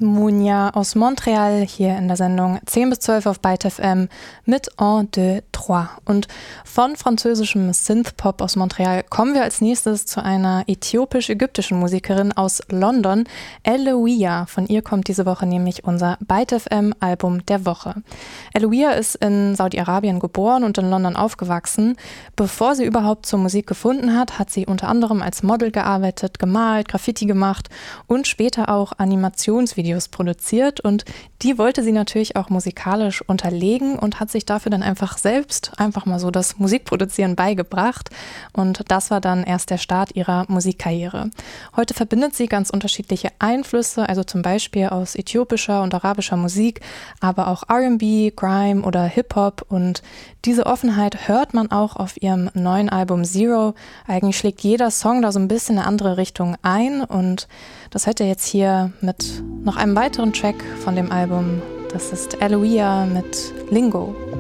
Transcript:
Munya aus Montreal hier in der Sendung 10 bis 12 auf Byte FM mit Un, deux, trois. Und von französischem Synthpop aus Montreal kommen wir als nächstes zu einer äthiopisch-ägyptischen Musikerin aus London, Eloia. Von ihr kommt diese Woche nämlich unser Byte FM Album der Woche. Eloia ist in Saudi-Arabien geboren und in London aufgewachsen. Bevor sie überhaupt zur Musik gefunden hat, hat sie unter anderem als Model gearbeitet, gemalt, Graffiti gemacht und später auch Animationsvideos produziert, und die wollte sie natürlich auch musikalisch unterlegen und hat sich dafür dann einfach mal so das Musikproduzieren beigebracht, und das war dann erst der Start ihrer Musikkarriere. Heute verbindet sie ganz unterschiedliche Einflüsse, also zum Beispiel aus äthiopischer und arabischer Musik, aber auch R&B, Grime oder Hip-Hop, und diese Offenheit hört man auch auf ihrem neuen Album Zero. Eigentlich schlägt jeder Song da so ein bisschen eine andere Richtung ein, und das hört ihr jetzt hier mit noch einem weiteren Track von dem Album. Das ist Eloia mit Lingo.